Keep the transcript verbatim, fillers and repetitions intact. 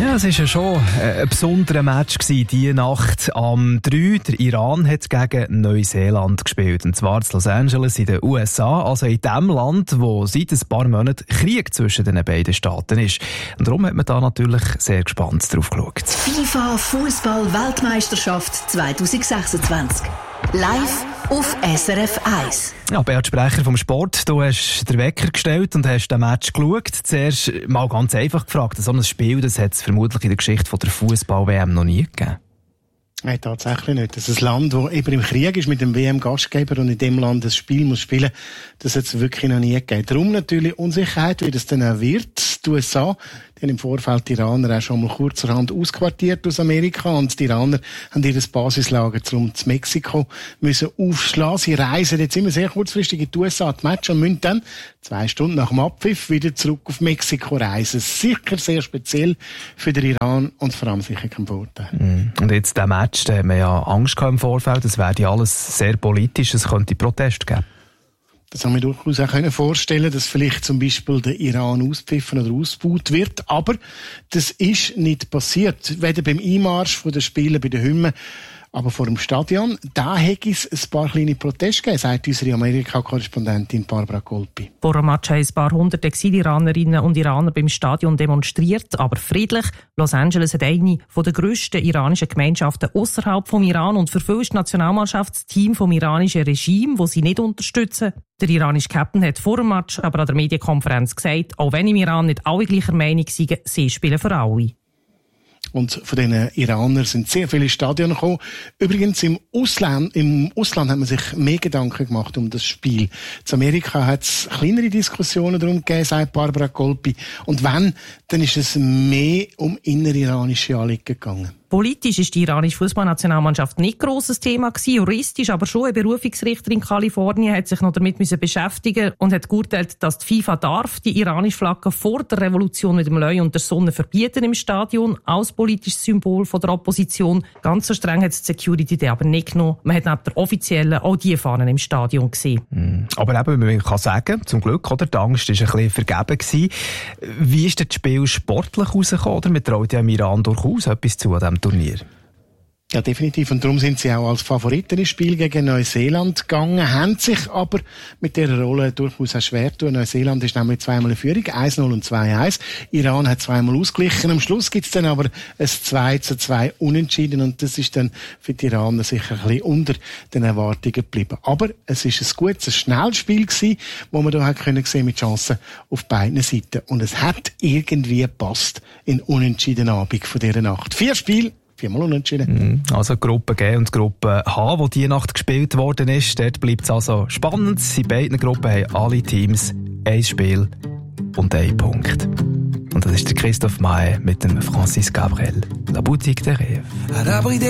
Ja, es war ja schon ein besonderer Match gewesen, diese Nacht am drei. Der Iran hat gegen Neuseeland gespielt. Und zwar in Los Angeles in den U S A, also in dem Land, wo seit ein paar Monaten Krieg zwischen den beiden Staaten ist. Und darum hat man da natürlich sehr gespannt drauf geschaut. FIFA Fußball-Weltmeisterschaft zwanzig sechsundzwanzig. Live auf S R F eins. Ja, Bert Sprecher vom Sport, du hast den Wecker gestellt und hast den Match geschaut. Zuerst mal ganz einfach gefragt, so ein Spiel, das hat es vermutlich in der Geschichte von der Fußball-W M noch nie gegeben. Nein, tatsächlich nicht. Das ist ein Land, das eben im Krieg ist mit dem W M-Gastgeber und in dem Land das Spiel muss spielen, das hat es wirklich noch nie gegeben. Darum natürlich Unsicherheit, wie das dann auch wird. Die U S A, die haben im Vorfeld die Iraner auch schon mal kurzerhand ausquartiert aus Amerika und die Iraner haben ihr Basislager zum zu Mexiko müssen aufschlagen. Sie reisen jetzt immer sehr kurzfristig in die U S A, die Match, und müssen dann zwei Stunden nach dem Abpfiff wieder zurück auf Mexiko reisen. Sicher sehr speziell für den Iran und vor allem sicher kein Vorteil. Mm. Und jetzt der Match, da haben wir ja Angst gehabt im Vorfeld, es werde ja alles sehr politisch, es könnte Proteste geben. Das haben wir durchaus auch vorstellen können, dass vielleicht zum Beispiel der Iran auspfiffen oder ausgebaut wird. Aber das ist nicht passiert. Weder beim Einmarsch der Spieler bei den Hymnen, aber vor dem Stadion, da hätte es ein paar kleine Proteste gegeben, sagt unsere Amerika-Korrespondentin Barbara Golpi. Vor dem Match haben ein paar hundert Exilanerinnen und Iraner beim Stadion demonstriert, aber friedlich. Los Angeles hat eine der grössten iranischen Gemeinschaften außerhalb vom Iran und für viele ist die Nationalmannschaft das Team vom iranischen Regime, das sie nicht unterstützen. Der iranische Captain hat vor dem Match aber an der Medienkonferenz gesagt, auch wenn im Iran nicht alle gleicher Meinung sind, sie spielen für alle. Und von diesen Iranern sind sehr viele Stadien gekommen. Übrigens, im Ausland, im Ausland hat man sich mehr Gedanken gemacht um das Spiel. In Amerika hat es kleinere Diskussionen darum gegeben, sagt Barbara Golpi. Und wenn, dann ist es mehr um innere-iranische Anliegen gegangen. Politisch ist die iranische Fußballnationalmannschaft nicht grosses Thema gewesen, juristisch aber schon. Ein Berufungsrichter in Kalifornien hat sich noch damit müssen beschäftigen und hat geurteilt, dass die FIFA darf die iranische Flagge vor der Revolution mit dem Löwe und der Sonne verbieten im Stadion, als politisches Symbol von der Opposition. Ganz so streng hat die Security die aber nicht genommen. Man hat neben der offiziellen auch die Fahnen im Stadion gesehen. Mm. Aber eben, man kann sagen, zum Glück, oder? Die Angst war ein bisschen vergeben gewesen. Wie ist das Spiel sportlich rausgekommen? Oder man traut ja im Iran durchaus etwas zu an diesem Turnier. Ja, definitiv. Und darum sind sie auch als Favoriten ins Spiel gegen Neuseeland gegangen, haben sich aber mit dieser Rolle durchaus auch schwer getan. Neuseeland ist nämlich zweimal in Führung, eins null und zwei eins. Iran hat zweimal ausgeglichen. Am Schluss gibt es dann aber ein zwei zu zwei Unentschieden und das ist dann für die Iraner sicher ein bisschen unter den Erwartungen geblieben. Aber es ist ein gutes, ein schnelles Spiel gewesen, wo man da können sehen mit Chancen auf beiden Seiten. Und es hat irgendwie gepasst in Unentschieden Abend von dieser Nacht. Vier Spiele, viermal unentschieden. Also Gruppe G und Gruppe H, wo die Nacht gespielt worden ist, dort bleibt es also spannend. In beiden Gruppen haben alle Teams ein Spiel und einen Punkt. Und das ist der Christophe Maé mit dem Francis Gabriel. La Boutique des Rêves.